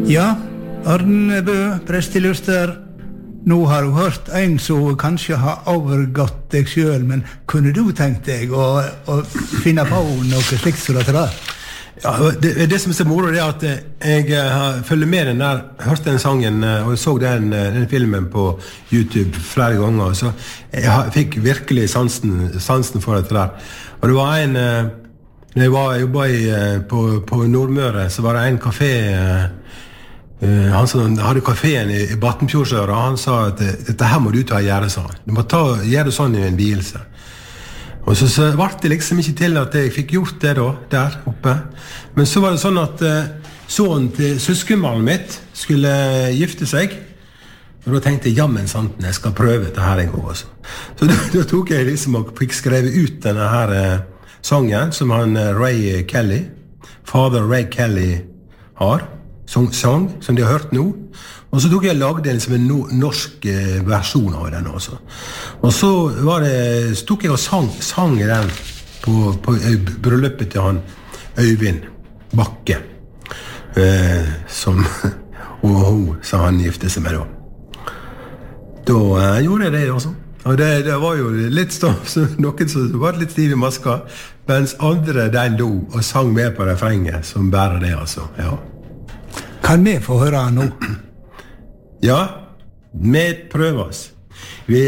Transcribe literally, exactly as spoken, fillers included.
Ja, Arnebø, presteluster. Nå har du hørt en som kanskje har overgått deg selv, men kunne du tenkt deg å, å finne på noe slikt som dette der? Ja, det, det som er så moro er at jeg uh, følger med den der, hørte den sangen uh, og så den, uh, den filmen på YouTube flere ganger, så jeg ha, fikk virkelig sansen, sansen for dette der. Og det var en, uh, når jeg var, jobbet i, uh, på, på Nordmøre, så var det en kafé, uh, uh, han som hadde kaféen i, i Battenfjordsøra, han sa at dette her må du ta og gjøre sånn. Du må ta, gjøre det sånn i en vielse. Og så, så var det liksom ikke til at jeg fikk gjort det da, der oppe. Men så var det sånn at uh, sønnen til søskenbarnet mitt skulle gifte seg. Og da tenkte jeg, jammen sant, jeg skal prøve dette her en gang også. Så da, da tok jeg liksom og fikk skrevet ut denne her uh, sangen, som han uh, Ray Kelly, Father Ray Kelly har, sang, sang, som de har hørt nå. Og så tok jeg og lagde en, en no, norsk eh, versjon av den også. Og så, var det, så tok jeg og sang, sang den på, på bryllupet til han Øyvind Bakke, eh, som og hun sa han gifte seg med da. Da eh, gjorde jeg det også. Og det, det var jo litt stoff, så noen som var litt stiv i maska, mens andre den lo og sang med på refrenget, som bærer det altså, ja. Kan vi få høre nå? Ja, vi prøver oss. Vi